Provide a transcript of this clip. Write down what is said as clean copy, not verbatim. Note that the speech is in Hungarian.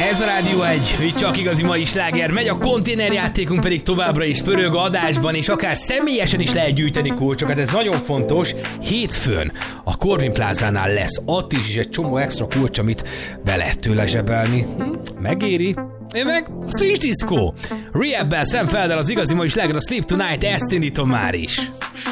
Ez a Rádió 1, itt csak igazi mai sláger megy, a konténerjátékunk pedig továbbra is pörög adásban, és akár személyesen is lehet gyűjteni kulcsokat, ez nagyon fontos. Hétfőn a Corvin Plázánál lesz ott is egy csomó extra kulcs, amit be lehet tőle zsebelni. Megéri. Én meg a Switch Disco. Rehab-bel, Sam Felder, az igazi mai sláger, a Sleep Tonight, ezt indítom már is.